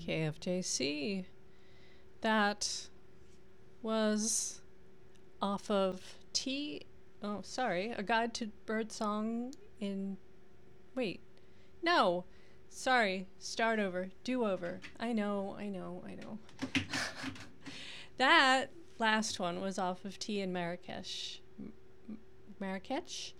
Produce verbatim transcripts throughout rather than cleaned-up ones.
K F J C. That was off of T. Oh, sorry. A Guide to Birdsong in. Wait. No. Sorry. Start over. Do over. I know. I know. I know. That last one was off of Tea in Marrakesh. M- Marrakech?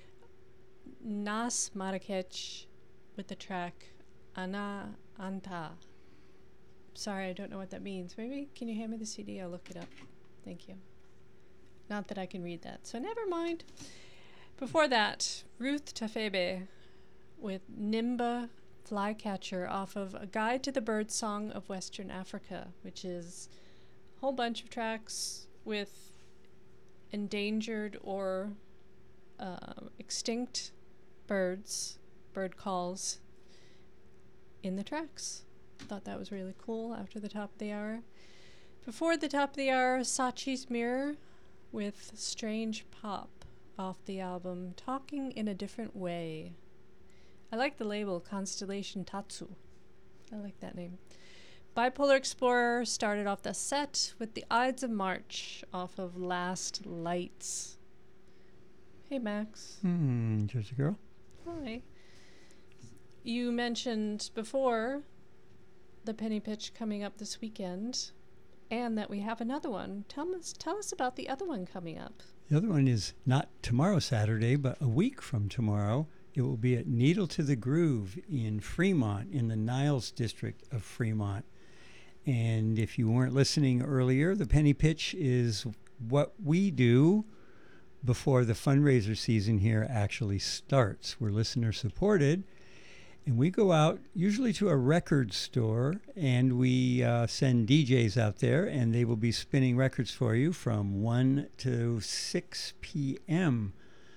Nas Marrakech with the track Ana Anta. Sorry, I don't know what that means. Maybe can you hand me the C D? I'll look it up. Thank you. Not that I can read that, so never mind. Before that, Ruth Tafebe with Nimba Flycatcher off of A Guide to the Birdsong of Western Africa, which is a whole bunch of tracks with endangered or uh, extinct birds, bird calls in the tracks. Thought that was really cool after the top of the hour. Before the top of the hour, Sachi's Mirror with Strange Pop off the album Talking in a Different Way. I like the label Constellation Tatsu. I like that name. Bipolar Explorer started off the set with The Ides of March off of Last Lights. Hey, Max. Hmm, Jersey Girl. Hi. You mentioned before the Penny Pitch coming up this weekend, and that we have another one. Tell us, tell us about the other one coming up. The other one is not tomorrow, Saturday, but a week from tomorrow. It will be at Needle to the Groove in Fremont, in the Niles district of Fremont. And if you weren't listening earlier, the Penny Pitch is what we do before the fundraiser season here actually starts. We're listener supported. And we go out usually to a record store, and we uh, send D Js out there, and they will be spinning records for you from one to six p.m.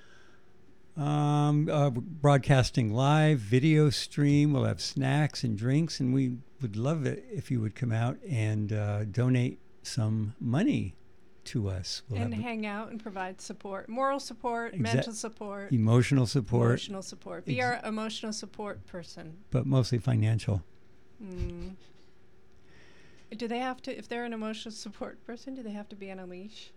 Um, uh, broadcasting live, video stream. We'll have snacks and drinks, and we would love it if you would come out and uh, donate some money to us. We'll and have hang out and provide support, moral support, Exa- mental support, emotional support, emotional support. Be Ex- our emotional support person. but mostly financial. Mm. Do they have to, if they're an emotional support person, do they have to be on a leash?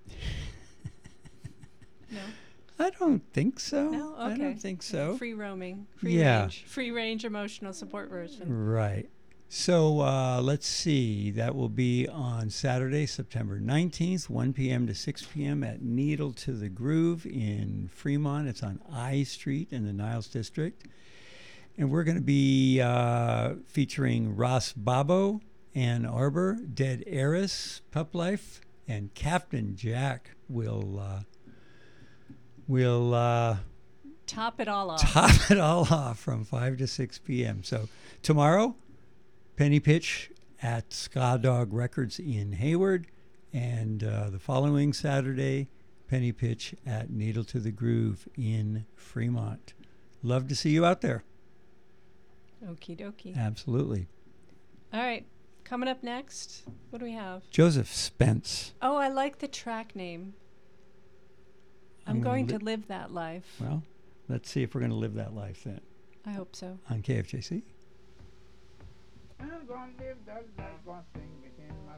No? I don't think so. No? Okay. I don't think so. Free roaming. Free Yeah. range. Free range emotional support person. Right. So uh, let's see. That will be on Saturday, September nineteenth, one p.m. to six p.m. at Needle to the Groove in Fremont. It's on I Street in the Niles District. And we're going to be uh, featuring Ross Babo, Ann Arbor, Dead Heiress, Pup Life, and Captain Jack will uh, will uh, Top it all off. top it all off from five to six p.m. So tomorrow, Penny Pitch at Ska Dog Records in Hayward, and uh, the following Saturday, Penny Pitch at Needle to the Groove in Fremont. Love to see you out there. Okie dokie. Absolutely. All right. Coming up next, what do we have? Joseph Spence. Oh, I like the track name. I'm, I'm going li- to live that life. Well, let's see if we're going to live that life then I hope so. on K F J C. I'm gonna live that life, gonna sing it in my